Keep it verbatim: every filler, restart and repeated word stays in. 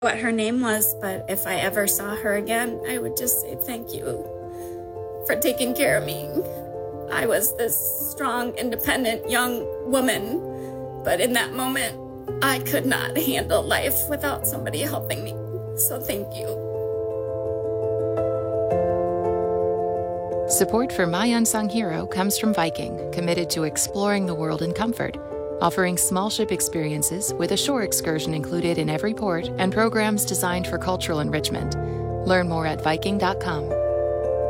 what her name was, but if I ever saw her again, I would just say thank you for taking care of me. I was this strong, independent young woman, but in that moment, I could not handle life without somebody helping me. So thank you. Support for My Unsung Hero comes from Viking, committed to exploring the world in comfort, offering small ship experiences with a shore excursion included in every port and programs designed for cultural enrichment. Learn more at Viking dot com.